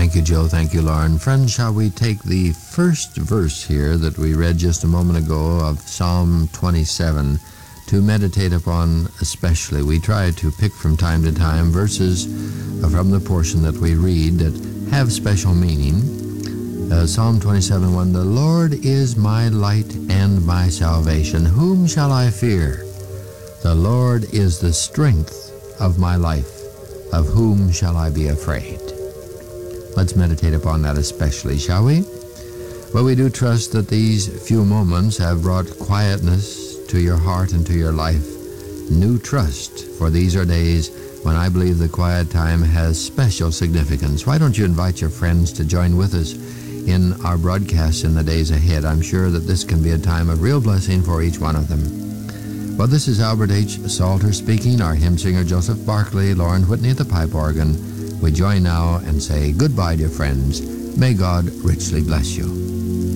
Thank you, Joe. Thank you, Lauren. Friends, shall we take the first verse here that we read just a moment ago of Psalm 27 to meditate upon especially? We try to pick from time to time verses from the portion that we read that have special meaning. Psalm 27:1, "The Lord is my light and my salvation. Whom shall I fear? The Lord is the strength of my life. Of whom shall I be afraid?" Let's meditate upon that especially, shall we? Well, we do trust that these few moments have brought quietness to your heart and to your life. New trust, for these are days when I believe the quiet time has special significance. Why don't you invite your friends to join with us in our broadcasts in the days ahead? I'm sure that this can be a time of real blessing for each one of them. Well, this is Albert H. Salter speaking, our hymn singer Joseph Barclay, Lauren Whitney at the pipe organ. We join now and say goodbye, dear friends. May God richly bless you.